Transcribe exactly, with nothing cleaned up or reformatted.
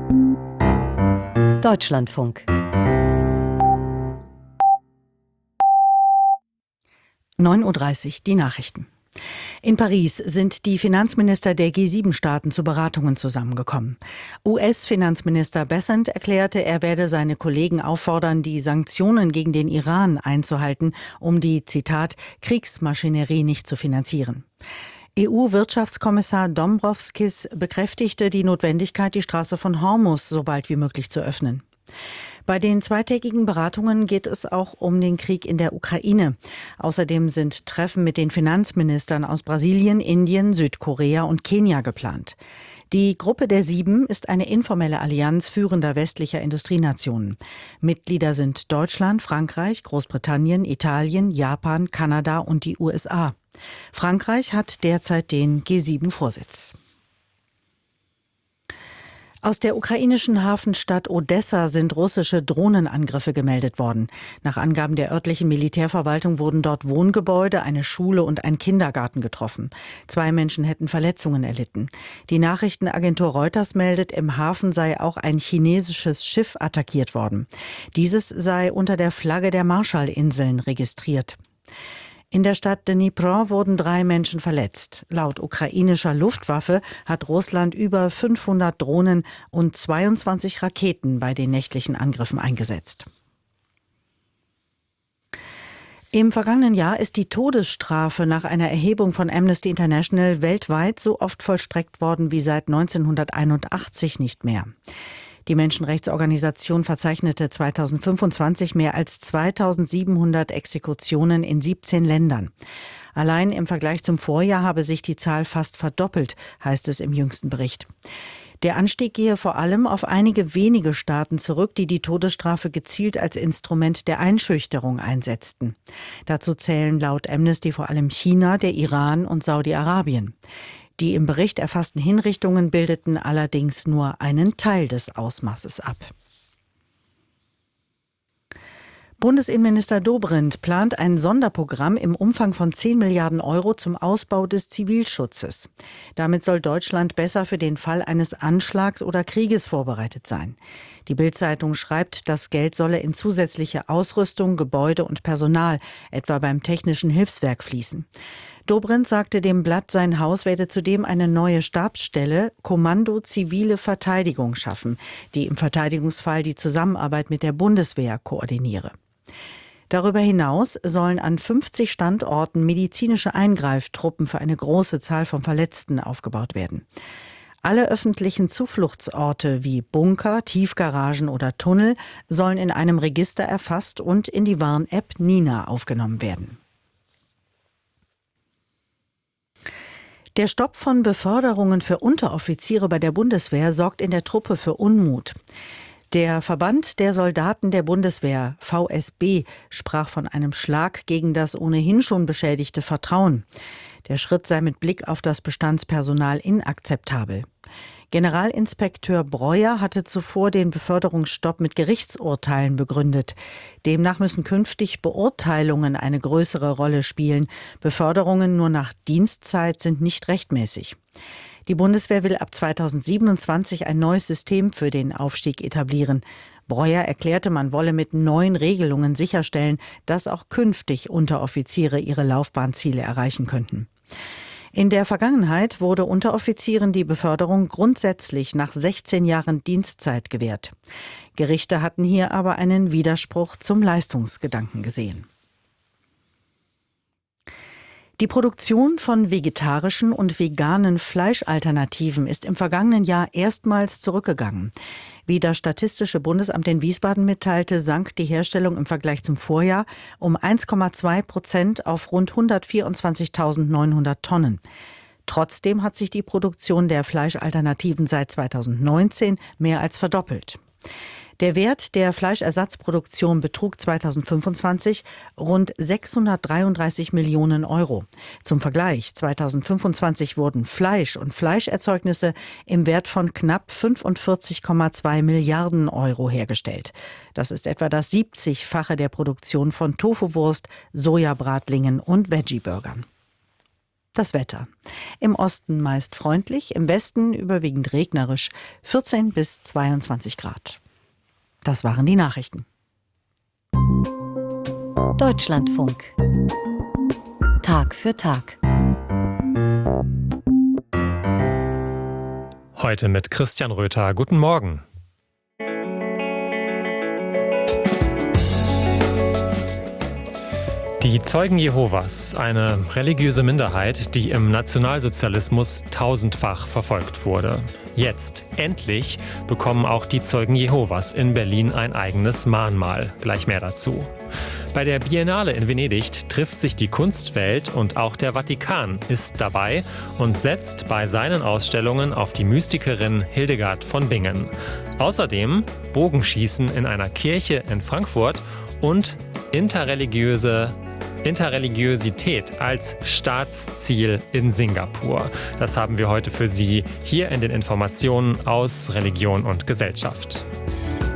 Deutschlandfunk. neun Uhr dreißig, die Nachrichten. In Paris sind die Finanzminister der G sieben Staaten zu Beratungen zusammengekommen. U S-Finanzminister Bessent erklärte, er werde seine Kollegen auffordern, die Sanktionen gegen den Iran einzuhalten, um die, Zitat, Kriegsmaschinerie nicht zu finanzieren. E U-Wirtschaftskommissar Dombrovskis bekräftigte die Notwendigkeit, die Straße von Hormuz so bald wie möglich zu öffnen. Bei den zweitägigen Beratungen geht es auch um den Krieg in der Ukraine. Außerdem sind Treffen mit den Finanzministern aus Brasilien, Indien, Südkorea und Kenia geplant. Die Gruppe der Sieben ist eine informelle Allianz führender westlicher Industrienationen. Mitglieder sind Deutschland, Frankreich, Großbritannien, Italien, Japan, Kanada und die U S A. Frankreich hat derzeit den G sieben Vorsitz. Aus der ukrainischen Hafenstadt Odessa sind russische Drohnenangriffe gemeldet worden. Nach Angaben der örtlichen Militärverwaltung wurden dort Wohngebäude, eine Schule und ein Kindergarten getroffen. Zwei Menschen hätten Verletzungen erlitten. Die Nachrichtenagentur Reuters meldet, im Hafen sei auch ein chinesisches Schiff attackiert worden. Dieses sei unter der Flagge der Marshallinseln registriert. In der Stadt Dnipro wurden drei Menschen verletzt. Laut ukrainischer Luftwaffe hat Russland über fünfhundert Drohnen und zweiundzwanzig Raketen bei den nächtlichen Angriffen eingesetzt. Im vergangenen Jahr ist die Todesstrafe nach einer Erhebung von Amnesty International weltweit so oft vollstreckt worden wie seit neunzehnhunderteinundachtzig nicht mehr. Die Menschenrechtsorganisation verzeichnete zweitausendfünfundzwanzig mehr als zweitausendsiebenhundert Exekutionen in siebzehn Ländern. Allein im Vergleich zum Vorjahr habe sich die Zahl fast verdoppelt, heißt es im jüngsten Bericht. Der Anstieg gehe vor allem auf einige wenige Staaten zurück, die die Todesstrafe gezielt als Instrument der Einschüchterung einsetzten. Dazu zählen laut Amnesty vor allem China, der Iran und Saudi-Arabien. Die im Bericht erfassten Hinrichtungen bildeten allerdings nur einen Teil des Ausmaßes ab. Bundesinnenminister Dobrindt plant ein Sonderprogramm im Umfang von zehn Milliarden Euro zum Ausbau des Zivilschutzes. Damit soll Deutschland besser für den Fall eines Anschlags oder Krieges vorbereitet sein. Die Bild-Zeitung schreibt, das Geld solle in zusätzliche Ausrüstung, Gebäude und Personal, etwa beim Technischen Hilfswerk, fließen. Dobrindt sagte dem Blatt, sein Haus werde zudem eine neue Stabsstelle, Kommando Zivile Verteidigung, schaffen, die im Verteidigungsfall die Zusammenarbeit mit der Bundeswehr koordiniere. Darüber hinaus sollen an fünfzig Standorten medizinische Eingreiftruppen für eine große Zahl von Verletzten aufgebaut werden. Alle öffentlichen Zufluchtsorte wie Bunker, Tiefgaragen oder Tunnel sollen in einem Register erfasst und in die Warn-App Nina aufgenommen werden. Der Stopp von Beförderungen für Unteroffiziere bei der Bundeswehr sorgt in der Truppe für Unmut. Der Verband der Soldaten der Bundeswehr, V S B, sprach von einem Schlag gegen das ohnehin schon beschädigte Vertrauen. Der Schritt sei mit Blick auf das Bestandspersonal inakzeptabel. Generalinspekteur Breuer hatte zuvor den Beförderungsstopp mit Gerichtsurteilen begründet. Demnach müssen künftig Beurteilungen eine größere Rolle spielen. Beförderungen nur nach Dienstzeit sind nicht rechtmäßig. Die Bundeswehr will ab zweitausendsiebenundzwanzig ein neues System für den Aufstieg etablieren. Breuer erklärte, man wolle mit neuen Regelungen sicherstellen, dass auch künftig Unteroffiziere ihre Laufbahnziele erreichen könnten. In der Vergangenheit wurde Unteroffizieren die Beförderung grundsätzlich nach sechzehn Jahren Dienstzeit gewährt. Gerichte hatten hier aber einen Widerspruch zum Leistungsgedanken gesehen. Die Produktion von vegetarischen und veganen Fleischalternativen ist im vergangenen Jahr erstmals zurückgegangen. Wie das Statistische Bundesamt in Wiesbaden mitteilte, sank die Herstellung im Vergleich zum Vorjahr um eins Komma zwei Prozent auf rund hundertvierundzwanzigtausendneunhundert Tonnen. Trotzdem hat sich die Produktion der Fleischalternativen seit zweitausendneunzehn mehr als verdoppelt. Der Wert der Fleischersatzproduktion betrug zweitausendfünfundzwanzig rund sechshundertdreiunddreißig Millionen Euro. Zum Vergleich, zweitausendfünfundzwanzig wurden Fleisch und Fleischerzeugnisse im Wert von knapp fünfundvierzig Komma zwei Milliarden Euro hergestellt. Das ist etwa das siebzigfache der Produktion von Tofuwurst, Sojabratlingen und Veggie-Burgern. Das Wetter. Im Osten meist freundlich, im Westen überwiegend regnerisch, vierzehn bis zweiundzwanzig Grad. Das waren die Nachrichten. Deutschlandfunk. Tag für Tag. Heute mit Christian Röther. Guten Morgen. Die Zeugen Jehovas, eine religiöse Minderheit, die im Nationalsozialismus tausendfach verfolgt wurde. Jetzt, endlich, bekommen auch die Zeugen Jehovas in Berlin ein eigenes Mahnmal. Gleich mehr dazu. Bei der Biennale in Venedig trifft sich die Kunstwelt und auch der Vatikan ist dabei und setzt bei seinen Ausstellungen auf die Mystikerin Hildegard von Bingen. Außerdem Bogenschießen in einer Kirche in Frankfurt und interreligiöse Interreligiosität als Staatsziel in Singapur. Das haben wir heute für Sie hier in den Informationen aus Religion und Gesellschaft.